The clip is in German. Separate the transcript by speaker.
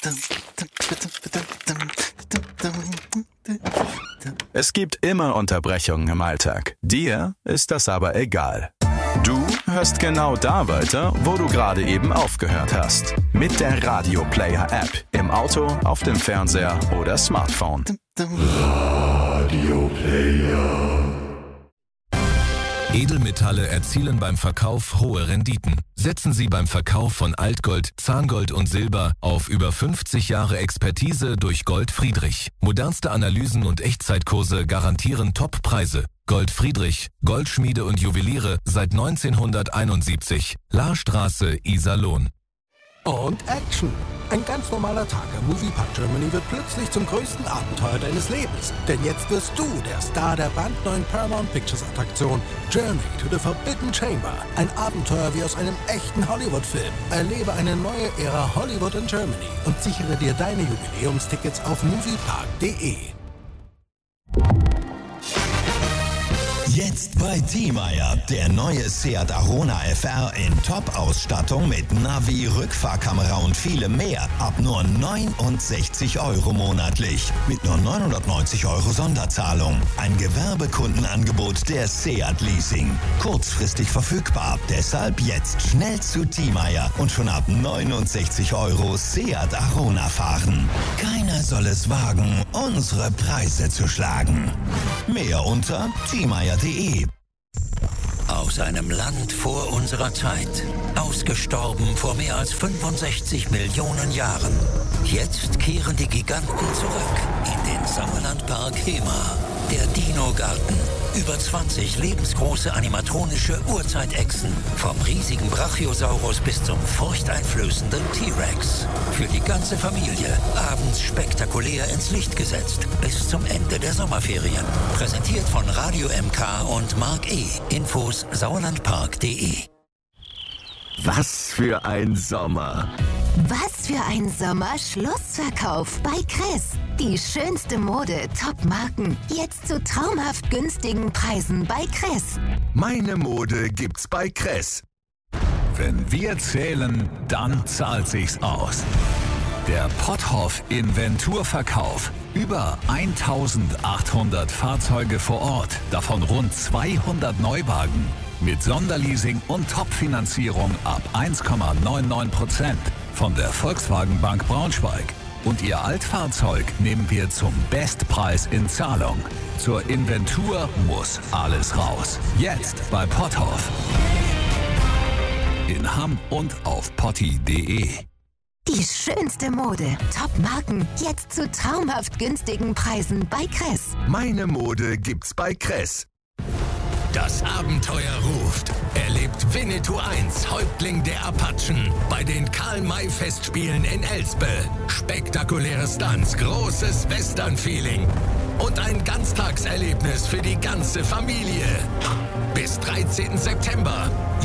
Speaker 1: Es gibt immer Unterbrechungen im Alltag. Dir ist das aber egal. Du hörst genau da weiter, wo du gerade eben aufgehört hast. Mit der Radio Player App. Im Auto, auf dem Fernseher oder Smartphone.
Speaker 2: Radio Player.
Speaker 3: Edelmetalle erzielen beim Verkauf hohe Renditen. Setzen Sie beim Verkauf von Altgold, Zahngold und Silber auf über 50 Jahre Expertise durch Gold Friedrich. Modernste Analysen und Echtzeitkurse garantieren Top-Preise. Gold Friedrich, Goldschmiede und Juweliere seit 1971. Lahrstraße, Iserlohn.
Speaker 4: Und Action! Ein ganz normaler Tag am Moviepark Germany wird plötzlich zum größten Abenteuer deines Lebens. Denn jetzt wirst du der Star der brandneuen Paramount Pictures Attraktion Journey to the Forbidden Chamber. Ein Abenteuer wie aus einem echten Hollywood-Film. Erlebe eine neue Ära Hollywood in Germany und sichere dir deine Jubiläumstickets auf moviepark.de.
Speaker 5: Jetzt bei T-Meyer, der neue Seat Arona FR in Top-Ausstattung mit Navi, Rückfahrkamera und vielem mehr. Ab nur 69 € monatlich. Mit nur 990 € Sonderzahlung. Ein Gewerbekundenangebot der Seat Leasing. Kurzfristig verfügbar. Deshalb jetzt schnell zu T-Meyer und schon ab 69 € Seat Arona fahren. Keiner soll es wagen, unsere Preise zu schlagen. Mehr unter T-Meyer.de.
Speaker 6: Aus einem Land vor unserer Zeit. Ausgestorben vor mehr als 65 Millionen Jahren. Jetzt kehren die Giganten zurück in den Sauerlandpark Hema. Der Dino-Garten. Über 20 lebensgroße animatronische Urzeitechsen. Vom riesigen Brachiosaurus bis zum furchteinflößenden T-Rex. Für die ganze Familie. Abends spektakulär ins Licht gesetzt. Bis zum Ende der Sommerferien. Präsentiert von Radio MK und Mark E. Infos sauerlandpark.de.
Speaker 7: Was für ein Sommer!
Speaker 8: Was für ein Sommer! Schlussverkauf bei Kress. Die schönste Mode, Top-Marken. Jetzt zu traumhaft günstigen Preisen bei Kress.
Speaker 7: Meine Mode gibt's bei Kress.
Speaker 9: Wenn wir zählen, dann zahlt sich's aus. Der Potthoff Inventurverkauf. Über 1800 Fahrzeuge vor Ort, davon rund 200 Neuwagen. Mit Sonderleasing und Top-Finanzierung ab 1,99% von der Volkswagen Bank Braunschweig. Und Ihr Altfahrzeug nehmen wir zum Bestpreis in Zahlung. Zur Inventur muss alles raus. Jetzt bei Potthoff. In Hamm und auf potti.de.
Speaker 8: Die schönste Mode, Top-Marken. Jetzt zu traumhaft günstigen Preisen bei Kress.
Speaker 7: Meine Mode gibt's bei Kress.
Speaker 3: Das Abenteuer ruft. Erlebt Winnetou 1, Häuptling der Apachen, bei den Karl-May-Festspielen in Elspe. Spektakuläre Stunts, großes Western-Feeling und ein Ganztagserlebnis für die ganze Familie. Bis 13. September.